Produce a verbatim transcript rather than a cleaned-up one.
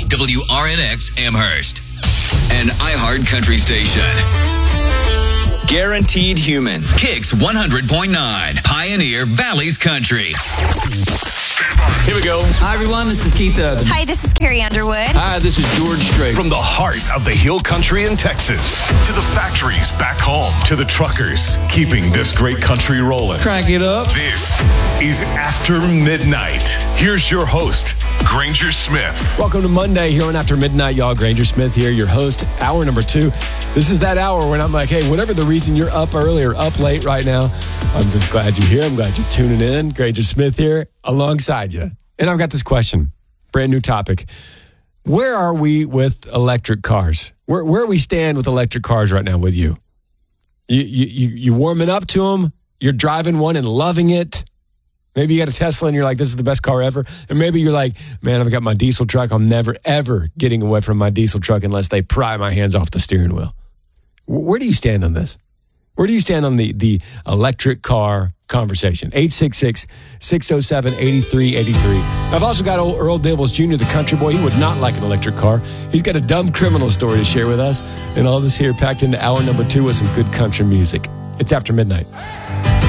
W R N X Amherst, an iHeart Country station. Guaranteed Human. Kicks one hundred point nine. Pioneer Valley's Country. Here we go. Hi, everyone. This is Keith Urban. Hi, this is Carrie Underwood. Hi, this is George Strait. From the heart of the Hill Country in Texas to the factories back home to the truckers keeping this great country rolling. Crank it up. This is After Midnight. Here's your host, Granger Smith. Welcome to Monday here on After Midnight, y'all. Granger Smith here, your host, hour number two. This is that hour when I'm like, hey, whatever the reason you're up early or up late right now, I'm just glad you're here. I'm glad you're tuning in. Granger Smith here alongside you. And I've got this question, brand new topic. Where are we with electric cars? Where where we stand with electric cars right now with you? You you you, you warming up to them? You're driving one and loving it? Maybe you got a Tesla and you're like, this is the best car ever. And maybe you're like, man, I've got my diesel truck. I'm never, ever getting away from my diesel truck unless they pry my hands off the steering wheel. Where do you stand on this? Where do you stand on the, the electric car conversation? eight six six, six oh seven, eight three eight three. I've also got old Earl Dibbles Junior, the country boy. He would not like an electric car. He's got a dumb criminal story to share with us. And all this here packed into hour number two with some good country music. It's After Midnight.